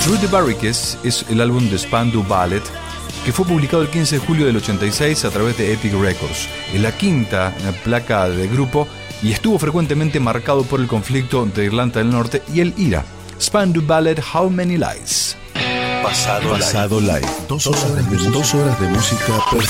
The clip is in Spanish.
Through the Barricades es el álbum de Spandau Ballet que fue publicado el 15 de julio del 86 a través de Epic Records. Es la quinta placa del grupo y estuvo frecuentemente marcado por el conflicto de Irlanda del Norte y el IRA. Spandau Ballet, How Many Lies. Pasado Live. 2 horas de música perfecta.